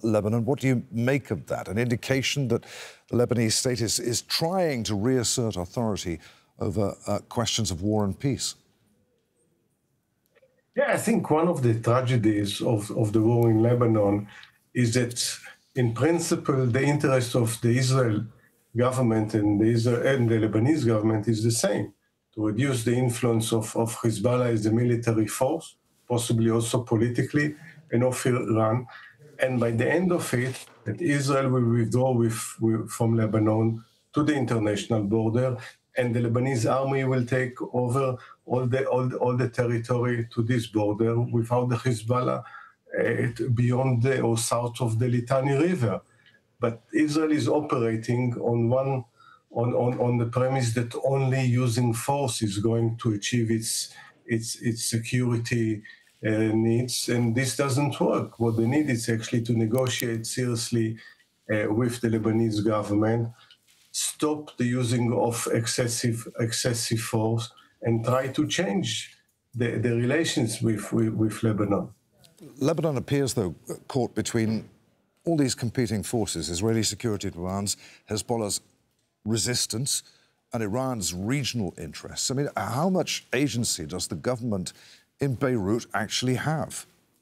Lebanon. What do you make of that? An indication that the Lebanese state is trying to reassert authority over questions of war and peace? Yeah, I think one of the tragedies of the war in Lebanon is that, in principle, the interest of the Israel government and the Lebanese government is the same: to reduce the influence of Hezbollah as a military force, possibly also politically, and of Iran. And by the end of it, that Israel will withdraw from Lebanon to the international border, and the Lebanese army will take over all the territory to this border without the Hezbollah beyond or south of the Litani River. But Israel is operating on the premise that only using force is going to achieve its security needs, and this doesn't work. What they need is actually to negotiate seriously with the Lebanese government, stop the using of excessive force, and try to change the relations with Lebanon. Lebanon appears, though, caught between all these competing forces: Israeli security demands, Hezbollah's resistance, and Iran's regional interests. I mean, how much agency does the government in Beirut actually have?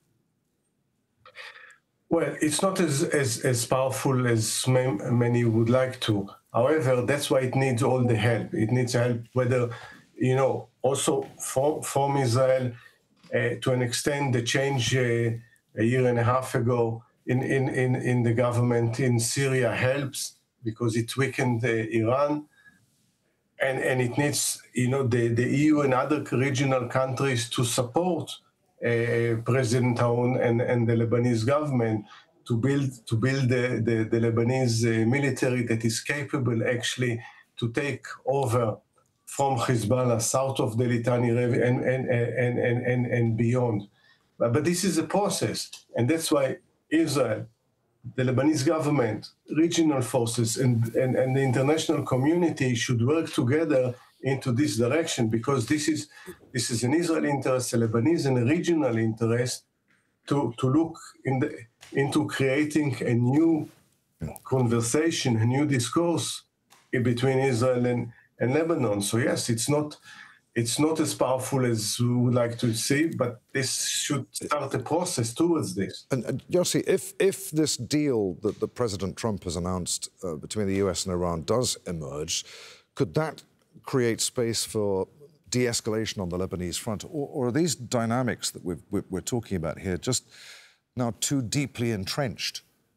Well, it's not as powerful as many would like to. However, that's why it needs all the help. It needs help, whether, also from Israel, to an extent. The change a year and a half ago in the government in Syria helps, because it weakened Iran. And it needs, the EU and other regional countries to support President Aoun and the Lebanese government to build the Lebanese military that is capable actually to take over from Hezbollah south of the Litani River and beyond. But this is a process, and that's why Israel, the Lebanese government, regional forces, and the international community should work together into this direction, because this is an Israeli interest, a Lebanese and a regional interest, to look into creating a new conversation, a new discourse between Israel and Lebanon. So yes, it's not as powerful as we would like to see, but this should start a process towards this. And Yossi, if this deal that President Trump has announced between the US and Iran does emerge, could that create space for de-escalation on the Lebanese front? Or are these dynamics that we're talking about here just now too deeply entrenched?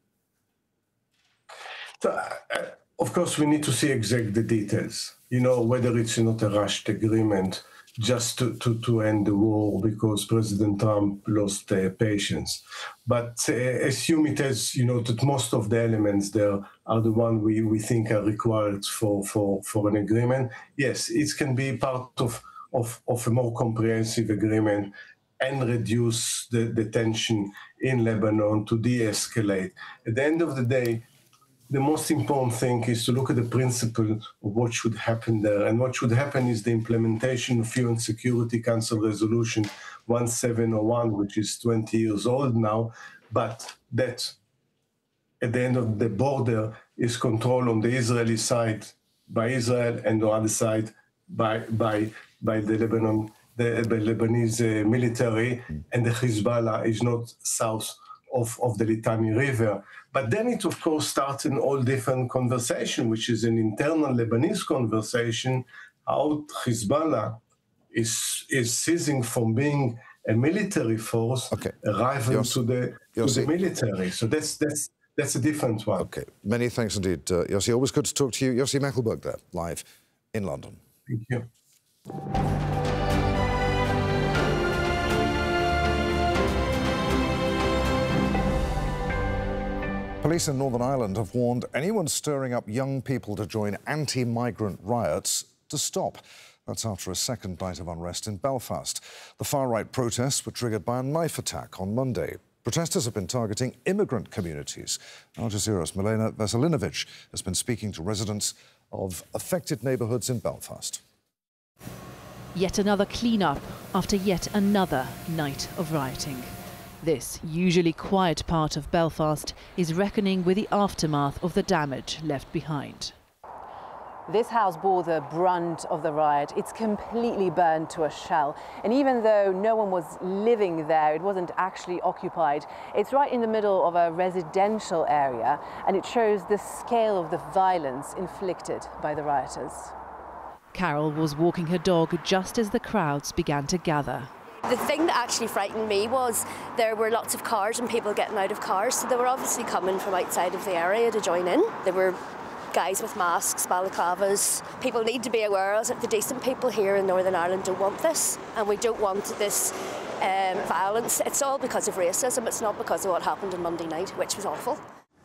So, of course, we need to see exact the details. Whether it's not a rushed agreement just to end the war because President Trump lost patience. But assume it has, that most of the elements there are the ones we think are required for an agreement. Yes, it can be part of a more comprehensive agreement and reduce the tension in Lebanon, to de-escalate. At the end of the day, the most important thing is to look at the principle of what should happen there. And what should happen is the implementation of UN Security Council Resolution 1701, which is 20 years old now, but that at the end of the border is controlled on the Israeli side by Israel, and on the other side by the Lebanese military, and the Hezbollah is not south of the Litani River. But then it, of course, starts an all different conversation, which is an internal Lebanese conversation, how Hezbollah is ceasing from being a military force, arriving to the military. So that's a different one. Okay, many thanks indeed, Yossi. Always good to talk to you. Yossi Mekelberg there, live in London. Thank you. Police in Northern Ireland have warned anyone stirring up young people to join anti-migrant riots to stop. That's after a second night of unrest in Belfast. The far-right protests were triggered by a knife attack on Monday. Protesters have been targeting immigrant communities. Al Jazeera's Milena Veselinovic has been speaking to residents of affected neighbourhoods in Belfast. Yet another clean-up after yet another night of rioting. This usually quiet part of Belfast is reckoning with the aftermath of the damage left behind. This house bore the brunt of the riot. It's completely burned to a shell. And even though no one was living there, it wasn't actually occupied. It's right in the middle of a residential area, and it shows the scale of the violence inflicted by the rioters. Carol was walking her dog just as the crowds began to gather. The thing that actually frightened me was there were lots of cars and people getting out of cars, so they were obviously coming from outside of the area to join in. There were guys with masks, balaclavas. People need to be aware that the decent people here in Northern Ireland don't want this, and we don't want this violence. It's all because of racism, it's not because of what happened on Monday night, which was awful.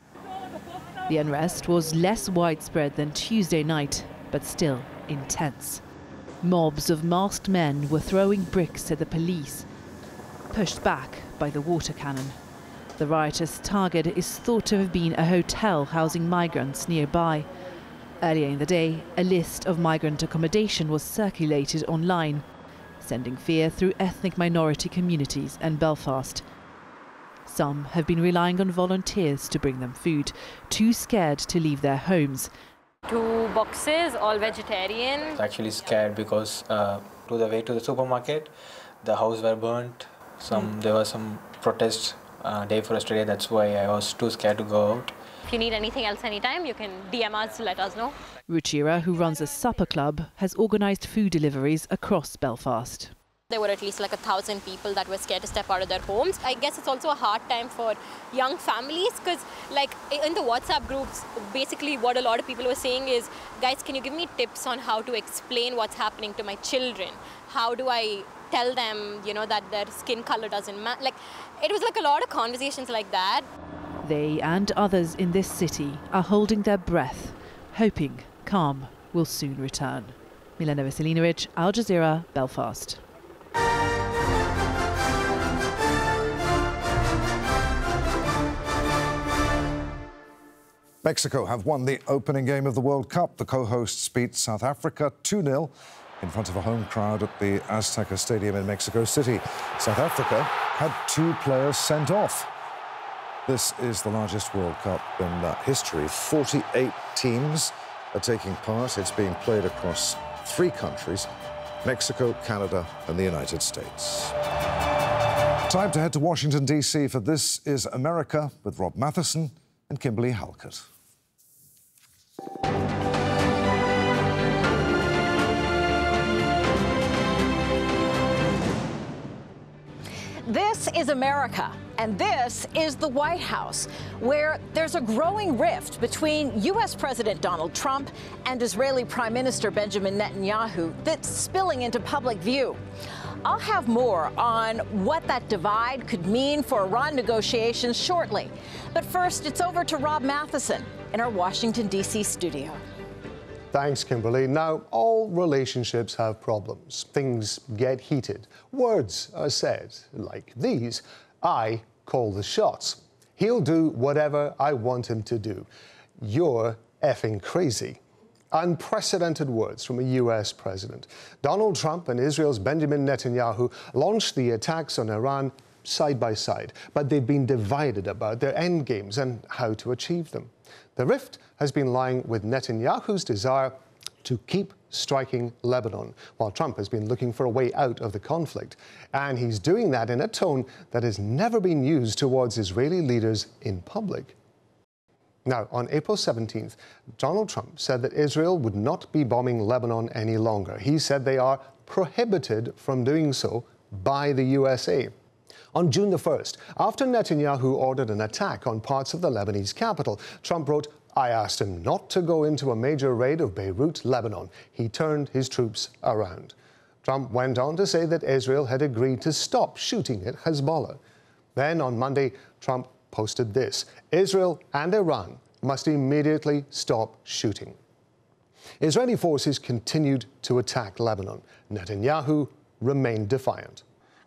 The unrest was less widespread than Tuesday night, but still intense. Mobs of masked men were throwing bricks at the police, pushed back by the water cannon. The rioters' target is thought to have been a hotel housing migrants nearby. Earlier in the day, a list of migrant accommodation was circulated online, sending fear through ethnic minority communities and Belfast. Some have been relying on volunteers to bring them food, too scared to leave their homes. 2 boxes, all vegetarian. I was actually scared because to the way to the supermarket, the house were burnt. There was some protest day for yesterday. That's why I was too scared to go out. If you need anything else anytime, you can DM us to let us know. Ruchira, who runs a supper club, has organised food deliveries across Belfast. There were at least like 1,000 people that were scared to step out of their homes. I guess it's also a hard time for young families because like in the WhatsApp groups, basically what a lot of people were saying is, guys, can you give me tips on how to explain what's happening to my children? How do I tell them, you know, that their skin color doesn't matter? Like, it was like a lot of conversations like that. They and others in this city are holding their breath, hoping calm will soon return. Milena Veselinovic, Al Jazeera, Belfast. Mexico have won the opening game of the World Cup. The co-hosts beat South Africa 2-0 in front of a home crowd at the Azteca Stadium in Mexico City. South Africa had 2 players sent off. This is the largest World Cup in history. 48 teams are taking part. It's being played across 3 countries: Mexico, Canada and the United States. Time to head to Washington, D.C. for This Is America with Rob Matheson and Kimberly Halkett. This is America, and this is the White House, where there's a growing rift between U.S. President Donald Trump and Israeli Prime Minister Benjamin Netanyahu that's spilling into public view. I'll have more on what that divide could mean for Iran negotiations shortly. But first, it's over to Rob Matheson in our Washington, D.C. studio. Thanks, Kimberly. Now, all relationships have problems. Things get heated. Words are said, like these: I call the shots. He'll do whatever I want him to do. You're effing crazy. Unprecedented words from a U.S. president. Donald Trump and Israel's Benjamin Netanyahu launched the attacks on Iran side by side, but they've been divided about their end games and how to achieve them. The rift has been lying with Netanyahu's desire to keep striking Lebanon, while Trump has been looking for a way out of the conflict. And he's doing that in a tone that has never been used towards Israeli leaders in public. Now, on April 17th, Donald Trump said that Israel would not be bombing Lebanon any longer. He said they are prohibited from doing so by the USA. On June the 1st, after Netanyahu ordered an attack on parts of the Lebanese capital, Trump wrote, I asked him not to go into a major raid of Beirut, Lebanon. He turned his troops around. Trump went on to say that Israel had agreed to stop shooting at Hezbollah. Then on Monday, Trump posted this: Israel and Iran must immediately stop shooting. Israeli forces continued to attack Lebanon. Netanyahu remained defiant.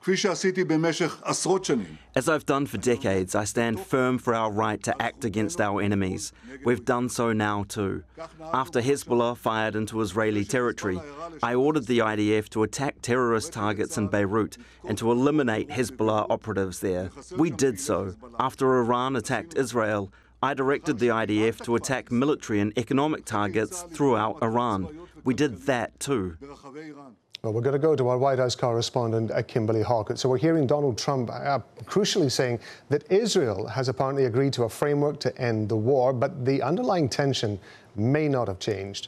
As I've done for decades, I stand firm for our right to act against our enemies. We've done so now too. After Hezbollah fired into Israeli territory, I ordered the IDF to attack terrorist targets in Beirut and to eliminate Hezbollah operatives there. We did so. After Iran attacked Israel, I directed the IDF to attack military and economic targets throughout Iran. We did that too. Well, we're going to go to our White House correspondent, Kimberly Hawkett. So we're hearing Donald Trump crucially saying that Israel has apparently agreed to a framework to end the war, but the underlying tension may not have changed.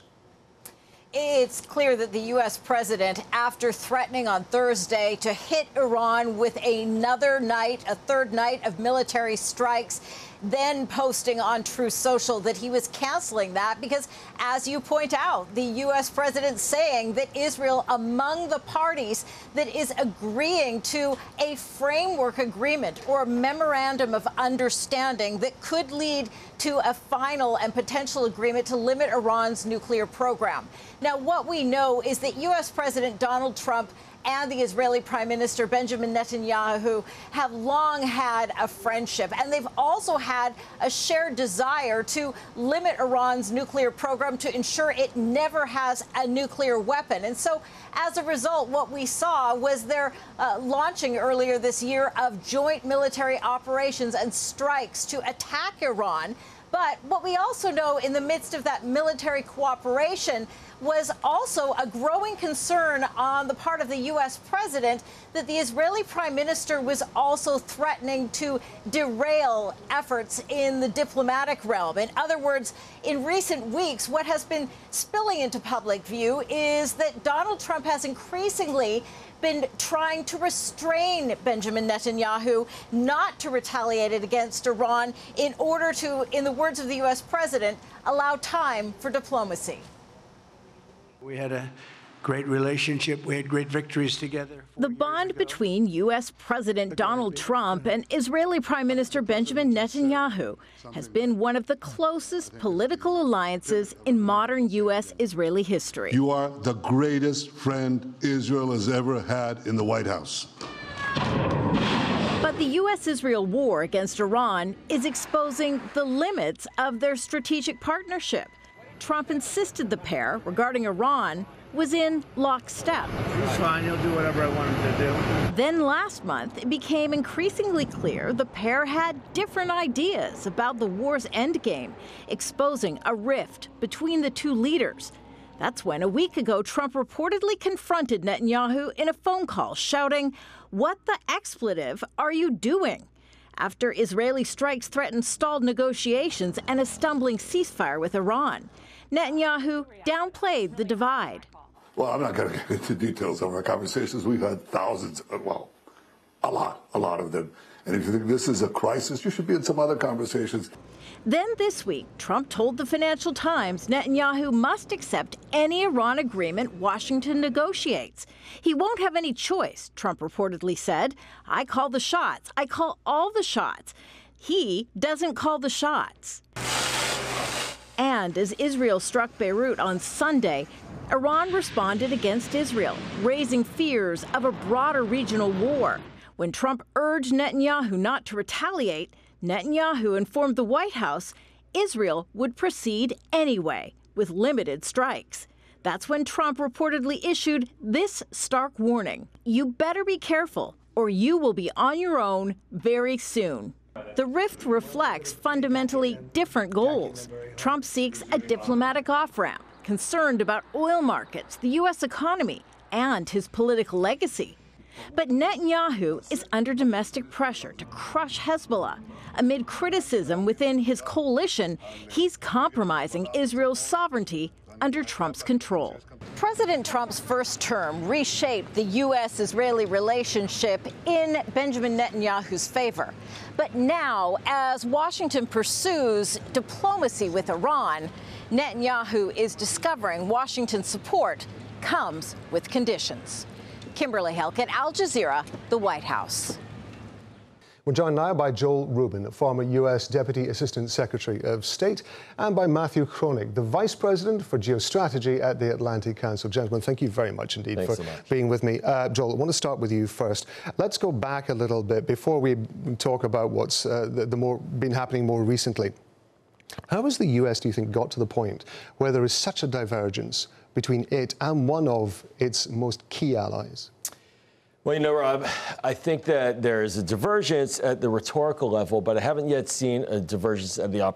It's clear that the U.S. president, after threatening on Thursday to hit Iran with another night, a third night of military strikes, then posting on Truth Social that he was canceling that because, as you point out, the U.S. president saying that Israel among the parties that is agreeing to a framework agreement or a memorandum of understanding that could lead to a final and potential agreement to limit Iran's nuclear program. Now, what we know is that U.S. President Donald Trump and the Israeli Prime Minister Benjamin Netanyahu have long had a friendship, and they've also had a shared desire to limit Iran's nuclear program to ensure it never has a nuclear weapon. And so, as a result, what we saw was their launching earlier this year of joint military operations and strikes to attack Iran. But what we also know in the midst of that military cooperation was also a growing concern on the part of the U.S. president that the Israeli prime minister was also threatening to derail efforts in the diplomatic realm. In other words, in recent weeks, what has been spilling into public view is that Donald Trump has increasingly been trying to restrain Benjamin Netanyahu not to retaliate against Iran in order to, in the words of the U.S. president, allow time for diplomacy. We had a great relationship. We had great victories together. The bond between U.S. President Donald Trump and Israeli Prime Minister Benjamin Netanyahu has been one of the closest political alliances in modern U.S.-Israeli history. You are the greatest friend Israel has ever had in the White House. But the U.S.-Israel war against Iran is exposing the limits of their strategic partnership. Trump insisted the pair, regarding Iran, was in lockstep. He's fine. He'll do whatever I want him to do. Then last month, it became increasingly clear the pair had different ideas about the war's endgame, exposing a rift between the two leaders. That's when, a week ago, Trump reportedly confronted Netanyahu in a phone call, shouting, "What the expletive are you doing?" after Israeli strikes threatened stalled negotiations and a stumbling ceasefire with Iran. Netanyahu downplayed the divide. Well, I'm not going to get into details of our conversations. We've had thousands, well, a lot of them. And if you think this is a crisis, you should be in some other conversations. Then this week, Trump told the Financial Times Netanyahu must accept any Iran agreement Washington negotiates. He won't have any choice, Trump reportedly said. "I call the shots. I call all the shots. He doesn't call the shots." And as Israel struck Beirut on Sunday, Iran responded against Israel, raising fears of a broader regional war. When Trump urged Netanyahu not to retaliate, Netanyahu informed the White House Israel would proceed anyway, with limited strikes. That's when Trump reportedly issued this stark warning: "You better be careful, or you will be on your own very soon." The rift reflects fundamentally different goals. Trump seeks a diplomatic off-ramp, concerned about oil markets, the U.S. economy, and his political legacy. But Netanyahu is under domestic pressure to crush Hezbollah. Amid criticism within his coalition, he's compromising Israel's sovereignty under Trump's control. President Trump's first term reshaped the U.S.-Israeli relationship in Benjamin Netanyahu's favor. But now, as Washington pursues diplomacy with Iran, Netanyahu is discovering Washington's support comes with conditions. Kimberly Halkett, Al Jazeera, the White House. We're joined now by Joel Rubin, former US Deputy Assistant Secretary of State, and by Matthew Kronig, the Vice President for Geostrategy at the Atlantic Council. Gentlemen, thank you very much indeed for being with me. Joel, I want to start with you first. Let's go back a little bit before we talk about what's been happening more recently. How has the US, do you think, got to the point where there is such a divergence between it and one of its most key allies? Well, you know, Rob, I think that there is a divergence at the rhetorical level, but I haven't yet seen a divergence at the